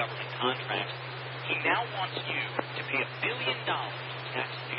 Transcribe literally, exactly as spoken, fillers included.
government contracts. He now wants you to pay a billion dollars in taxes